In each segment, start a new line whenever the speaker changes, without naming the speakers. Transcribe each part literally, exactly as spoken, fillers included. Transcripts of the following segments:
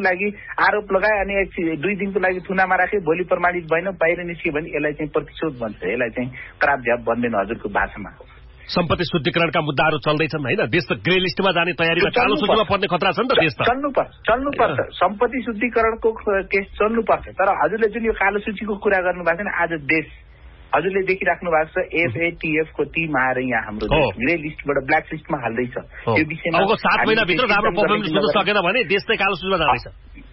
लागि आरोप लगाए अनि एक दुई दिनको लागि थुनामा राखे, भोलि प्रमाणित भएन बाहिर निस्क्यो भने यसलाई चाहिँ प्रतिशोध भन्छ, यसलाई चाहिँ कराप झ्याप भन्दैन हजुरको भाषामा।
सम्पत्ति शुद्धिकरणका मुद्दाहरू चल्दैछन् हैन, देश त ग्रे लिस्टमा जाने तयारीमा, कालो सूचीमा पर्ने खतरा छ नि त देश त।
चल्नुपर्छ चल्नुपर्छ सम्पत्ति शुद्धिकरणको केस चल्नुपर्छ। तर हजुरले जुन यो कालो सूचीको कुरा गर्नु भएको छ आज देश हजुरले देखिराख्नु भएको छ एफएटीएफ को टिम आएर यहाँ हाम्रो ग्रे लिस्टबाट ब्ल्याक लिस्टमा हाल्दैछ। यो विषयमा
अब सात महिनाभित्र राम्रो पर्फर्मेन्स हुन सकेन भने देश चाहिँ कालो सूचीमा जाँदैछ।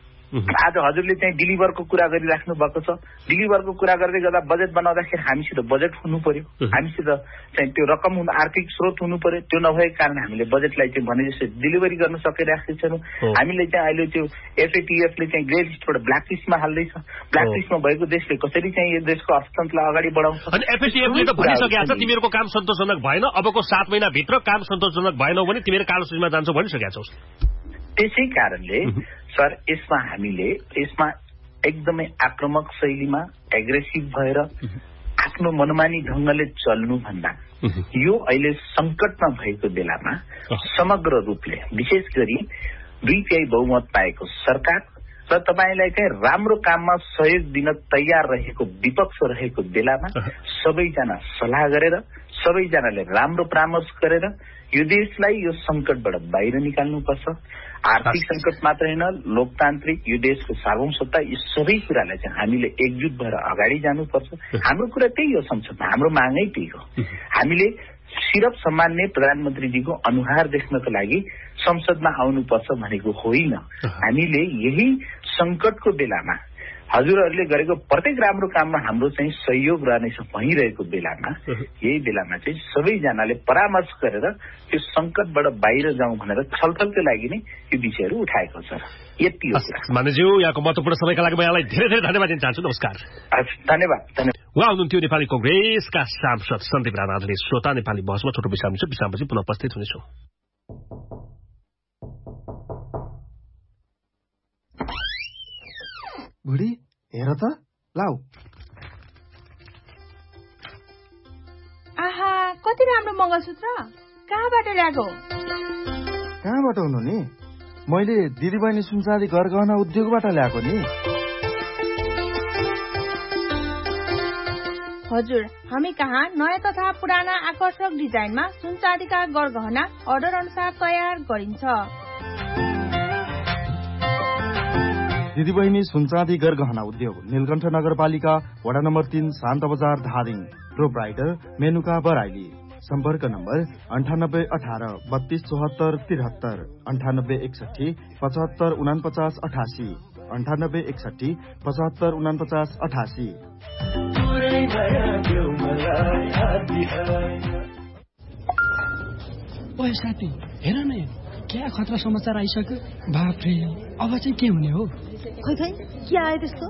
आज हजुरले चाहिँ डिलिभरको कुरा गरिराख्नु भएको छ। डिलिभरको कुरा गर्दै गर्दा बजेट बनाउँदाखेरि हामीसित बजेट हुनु पर्यो, हामीसित चाहिँ त्यो रकम हुनु आर्थिक स्रोत हुनु पर्यो। त्यो नभएको कारण हामीले बजेटलाई चाहिँ भने जस्तो डिलिभरी गर्न सकिरहेको छैनौँ। हामीले चाहिँ अहिले त्यो एफएटीएफले चाहिँ ग्रे लिस्टबाट ब्ल्याक लिस्टमा हाल्दैछ। ब्ल्याक लिस्टमा भएको देशले कसरी चाहिँ यो देशको अर्थतन्त्रलाई अगाडि बढाउँछ।
अनि एफएटीएफले त भनिसकेको छ तिमीहरूको काम सन्तोषजनक भएन, अबको सात महिनाभित्र काम सन्तोषजनक भएनौ भने तिमीहरू कालो सूचीमा जान्छौ भनिसकेका छौ।
त्यसै कारणले सर यसमा हामीले यसमा एकदमै आक्रामक शैलीमा एग्रेसिभ भएर आफ्नो मनमानी ढंगले चल्नु भन्दा यो अहिले संकटमा भएको बेलामा समग्र रूपले विशेष गरी दुई तिहाई बहुमत पाएको सरकार र तपाईलाई चाहिँ राम्रो काममा सहयोग दिन तयार रहेको विपक्ष रहेको बेलामा सबैजना सल्लाह गरेर सबैजनाले राम्रो परामर्श गरेर यो देशलाई यो संकटबाट बाहिर निकाल्नुपर्छ। आर्थिक संकट मात्र हैन, लोकतान्त्रिक यो देशको सार्वभौमसत्ता यी सबै कुरालाई चाहिँ हामीले एकजुट भएर अगाडि जानुपर्छ। हाम्रो कुरा त्यही हो संसदमा, हाम्रो मागै त्यही हो। हामीले सिर्फ सम्माननीय प्रधानमन्त्रीजीको अनुहार देख्नको लागि संसदमा आउनुपर्छ भनेको होइन। हामीले यही संकटको बेलामा हजुरहरूले गरेको प्रत्येक राम्रो काममा हाम्रो चाहिँ सहयोग रहनेछ भइरहेको बेलामा यही बेलामा चाहिँ सबैजनाले परामर्श गरेर त्यो संकटबाट बाहिर जाउँ भनेर छलफलको लागि नै यो विषयहरू उठाएको छ। यति हो कुरा।
माननीयज्यू, यहाँको महत्त्वपूर्ण समयका लागि म यहाँलाई धेरै धेरै धन्यवाद दिन चाहन्छु। नमस्कार।
धन्यवाद धन्यवाद।
उहाँ हुनुहुन्थ्यो नेपाली कांग्रेसका सांसद सन्दीप राणा। आदरणीय श्रोता, नेपाली बहसमा छोटो विश्राम छ, विश्रामपछि पुनः उपस्थित हुनेछौँ।
बुढी हेर त लाउ।
आहा कति राम्रो मंगलसूत्र, कहाँबाट ल्याएको?
कहाँबाट हुनु नि, मैले दिदीबहिनी सुनचाँदी गरगहना उद्योगबाट ल्याएको नि।
हजुर, हामी कहाँ नयाँ तथा पुराना आकर्षक डिजाइनमा सुनचाँदीका गरगहना अर्डर अनुसार तयार गरिन्छ।
दिदीबहिनी सुनचाँदी गरगहना उद्योग, नीलकण्ठ नगरपालिका, वडा नम्बर तीन, शान्त बजार, धादिङ। प्रोप्राइटर मेनुका बराइली। सम्पर्क नम्बर अन्ठानब्बे अठार बत्तीस चौहत्तर तिहत्तर, अन्ठानब्बे एकसठी पचहत्तर उनापचास अठासी, अन्ठानब्बे एकसठी पचहत्तर उनापचास अठासी।
ओए साथी, हेर न क्या खतरा समाचार आइसक्यो। बाफ्रे, अब चाहिँ के हुने हो?
खै खै के आयो त्यस्तो?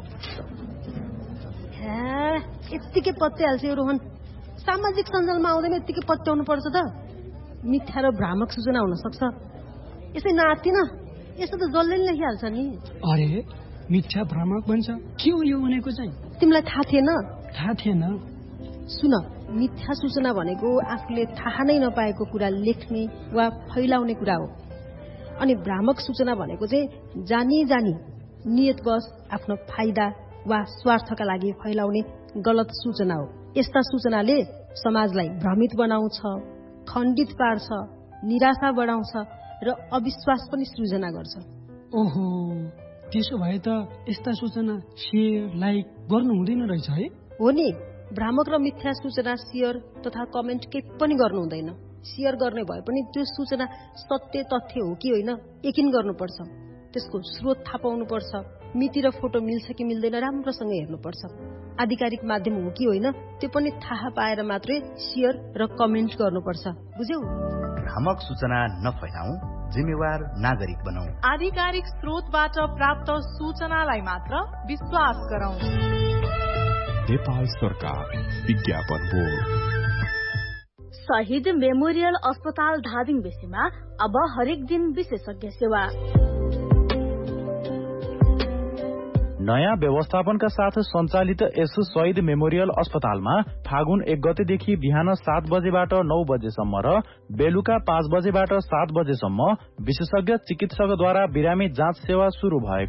यत्तिकै पत्याइहाल्छ यो रोहन। सामाजिक सञ्जालमा आउँदैन यत्तिकै पत्याउनु पर्छ त। मिथ्या र भ्रामक सूचना हुन सक्छ। यसै नातिन यसो त जसले नि लेखिहाल्छ नि।
अरे मिथ्या भ्रामक भन्छ, के हो यो भनेको चाहिँ?
तिमीलाई थाहा थिएन?
थाहा थिएन।
सुन, मिथ्या सूचना भनेको आफूले थाहा नै नपाएको कुरा लेख्ने वा फैलाउने कुरा हो। अनि भ्रामक सूचना भनेको चाहिँ जानी जानी नियतवश आफ्नो फाइदा वा स्वार्थका लागि फैलाउने गलत सूचना हो। यस्ता सूचनाले समाजलाई भ्रमित बनाउँछ, खण्डित पार्छ, निराशा बढाउँछ र अविश्वास पनि सृजना गर्छ।
ओहो, त्यसो भए त यस्ता सूचना शेयर लाइक गर्नु हुँदैन रहेछ है?
हो नि, भ्रामक र मिथ्या सूचना शेयर तथा कमेन्ट केही पनि गर्नु हुँदैन। शेयर गर्ने भए पनि त्यो सूचना सत्य तथ्य हो कि होइन यकिन गर्नुपर्छ। त्यसको स्रोत थाहा पाउनुपर्छ, मिति र फोटो मिल्छ कि मिल्दैन राम्रोसँग हेर्नुपर्छ। आधिकारिक माध्यम हो कि होइन त्यो पनि थाहा पाएर मात्रै शेयर र कमेन्ट गर्नुपर्छ। बुझ्यौ?
भ्रामक सूचना नफैलाऊ, जिम्मेवार नागरिक बनाऊ।
आधिकारिक स्रोतबाट प्राप्त सूचनालाई मात्र विश्वास गरौँ।
नेपाल सरकार विज्ञापन बोर्ड।
शहीद मेमोरियल अस्पताल धादिङ विषयमा अब हरेक दिन विशेषज्ञ सेवा।
नयाँ व्यवस्थापनका साथ सञ्चालित यस शहीद मेमोरियल अस्पतालमा फागुन एक गतेदेखि बिहान सात बजेबाट नौ बजेसम्म र बेलुका पाँच बजेबाट सात बजेसम्म विशेषज्ञ चिकित्सकद्वारा बिरामी जाँच सेवा शुरू भएको